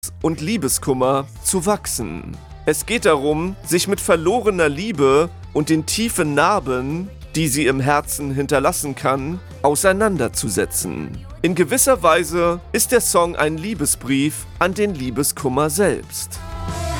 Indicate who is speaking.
Speaker 1: und Liebeskummer zu wachsen. Es geht darum, sich mit verlorener Liebe und den tiefen Narben, die sie im Herzen hinterlassen kann, auseinanderzusetzen. In gewisser Weise ist der Song ein Liebesbrief an den Liebeskummer selbst.